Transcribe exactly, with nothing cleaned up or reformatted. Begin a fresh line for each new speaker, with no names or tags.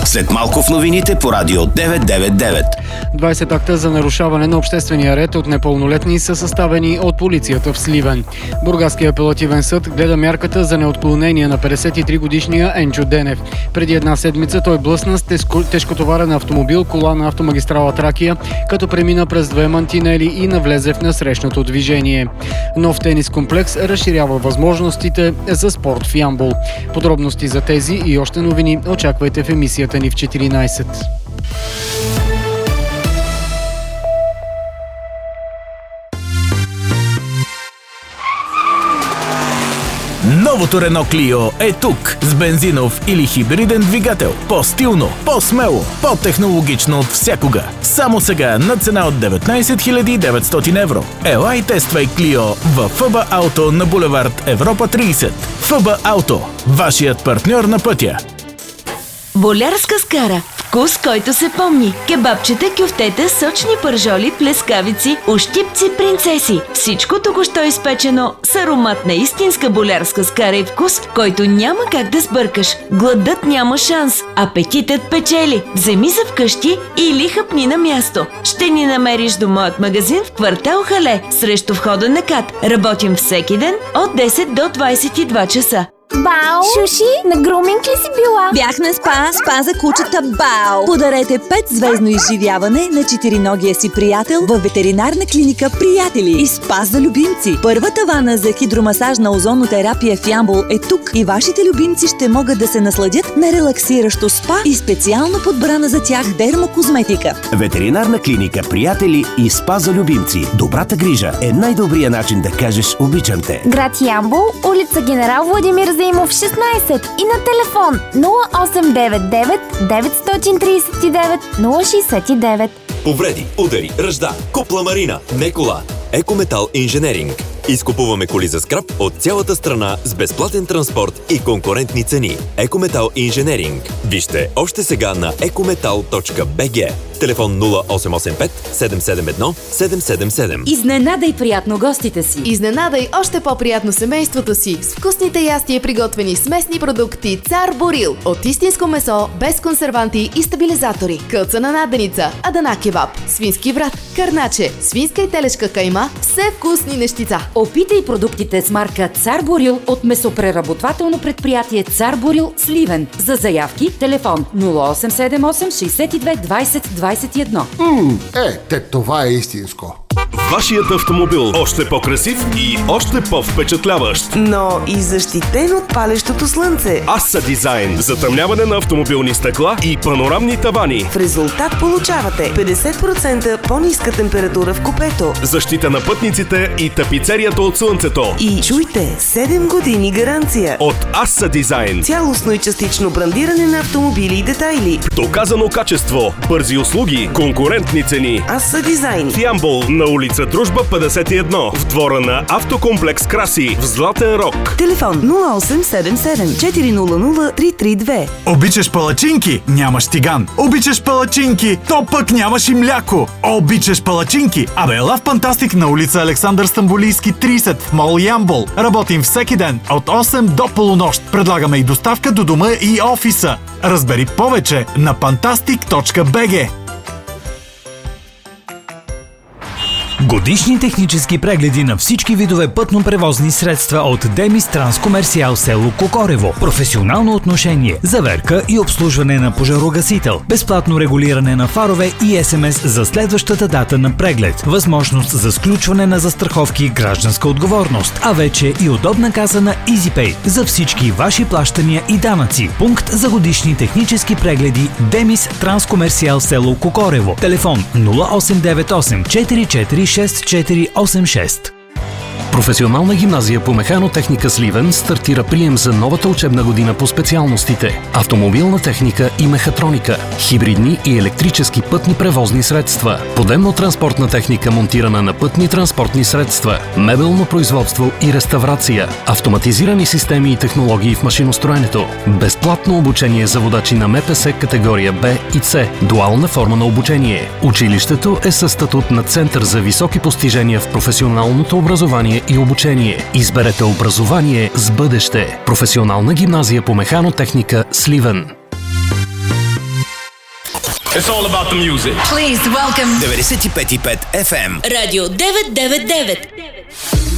След малко в новините по Радио деветстотин деветдесет и девет.
двайсет акта за нарушаване на обществения ред от непълнолетни са съставени от полицията в Сливен. Бургаският апелативен съд гледа мярката за неотклонение на петдесет и три годишния Енчо Денев. Преди една седмица той блъсна с тежкотоварен автомобил кола на автомагистрала Тракия, като премина през две мантинели и навлезе в насрещното движение. Нов тенис комплекс разширява възможностите за спорт в Ямбол. Подробности за тези и още новини очаквайте в емисията ни в четиринайсет.
Новото Рено Клио е тук с бензинов или хибриден двигател. По-стилно, по-смело, по-технологично от всякога. Само сега на цена от деветнайсет хиляди и деветстотин евро. Ела и тествай Клио в ФБ Ауто на булевард Европа трийсет. ФБ Ауто, вашият партньор на пътя.
Болярска скара. Вкус, който се помни. Кебабчета, кюфтета, сочни пържоли, плескавици, ощипци, принцеси. Всичко току-що изпечено с аромат на истинска болярска скара и вкус, който няма как да сбъркаш. Гладът няма шанс. Апетитът печели. Вземи за вкъщи или хъпни на място. Ще ни намериш до моят магазин в квартал Хале, срещу входа на КАТ. Работим всеки ден от десет до двайсет и два часа.
Бао! Шуши, на груминг ли си била?
Бях на спа, спа за кучета Бао! Подарете пет звездно изживяване на четириногия си приятел във ветеринарна клиника Приятели и спа за любимци. Първата вана за хидромасажна озонотерапия в Ямбол е тук и вашите любимци ще могат да се насладят на релаксиращо спа и специално подбрана за тях дермокозметика.
Ветеринарна клиника Приятели и спа за любимци. Добрата грижа е най-добрият начин да кажеш обичам те.
Град Ямбол, улица Генерал Владимир Заимов шестнайсет и на телефон нула осем девет девет деветстотин трийсет и девет нула шейсет и девет.
Повреди, удари, ръжда, купла Марина, не кола. Екометал Инженеринг. Изкупуваме коли за скрап от цялата страна с безплатен транспорт и конкурентни цени. Екометал Инженеринг. Вижте още сега на екометал точка би джи. Телефон нула осем осем пет седем седем едно седем седем седем.
Изненадай приятно гостите си.
Изненадай още по-приятно семейството си с вкусните ястия, приготвени с местни продукти Цар Борил. От истинско месо, без консерванти и стабилизатори. Кълца на наденица, адана кебаб, свински врат, карначе, свинска и телешка кайма, все вкусни нещица.
Опитай продуктите с марка Цар Борил от месопреработвателно предприятие Цар Борил, Сливен. За заявки телефон нула осем седем осем шейсет и две двайсет двайсет и едно.
Ммм, е, те това е истинско.
Вашият автомобил още по-красив и още по-впечатляващ.
Но и защитен от палещото слънце.
Аса Дизайн. Затъмняване на автомобилни стъкла и панорамни тавани.
В резултат получавате петдесет процента по-ниска температура в купето.
Защита на пътниците и тапицерията от слънцето.
И чуйте, седем години гаранция.
От Аса Дизайн.
Цялостно и частично брандиране на автомобили и детайли.
Доказано качество, бързи услуги, конкурентни цени.
Аса Дизайн.
В Ямбол на улица Дружба петдесет и едно, в двора на Автокомплекс Краси, в Златен Рог.
Телефон нула осем седем седем четири нула нула три три две.
Обичаш палачинки? Нямаш тиган. Обичаш палачинки? То пък нямаш и мляко. Обичаш палачинки? Абе, ела в Фантастик на улица Александър Стамболийски трийсет в мол Ямбол. Работим всеки ден от осем до полунощ. Предлагаме и доставка до дома и офиса. Разбери повече на фантастик точка би джи.
Годишни технически прегледи на всички видове пътно-превозни средства от Демис Транскомерсиал село Кокорево. Професионално отношение, заверка и обслужване на пожарогасител. Безплатно регулиране на фарове и ес ем ес за следващата дата на преглед. Възможност за сключване на застраховки, гражданска отговорност. А вече и удобна каса на EasyPay за всички ваши плащания и данъци. Пункт за годишни технически прегледи Демис Транскомерсиал село Кокорево. Телефон нула осем девет осем четири четири шест четири осем шест.
Професионална гимназия по механотехника Сливен стартира прием за новата учебна година по специалностите автомобилна техника и мехатроника, хибридни и електрически пътни превозни средства, подемно-транспортна техника монтирана на пътни транспортни средства, мебелно производство и реставрация, автоматизирани системи и технологии в машиностроенето, безплатно обучение за водачи на ем пе ес категория Б и С, дуална форма на обучение. Училището е със статут на Център за високи постижения в професионалното образование и обучение. Изберете образование с бъдеще. Професионална гимназия по механотехника Сливен.
It's all about the music.
Please welcome
деветдесет и пет и пет еф ем.
Радио деветстотин и деветдесет и девет.